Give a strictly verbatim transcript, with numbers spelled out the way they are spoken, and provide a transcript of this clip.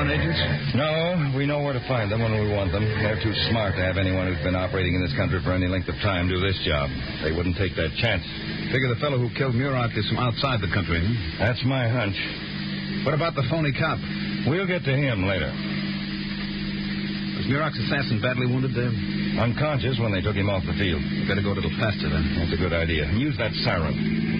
government agents? No, we know where to find them when we want them. They're too smart to have anyone who's been operating in this country for any length of time do this job. They wouldn't take that chance. Figure the fellow who killed Muroc is from outside the country, hmm? That's my hunch. What about the phony cop? We'll get to him later. Was Muroc's assassin badly wounded there? Unconscious when they took him off the field. Better go a little faster, then. That's a good idea. Use that siren.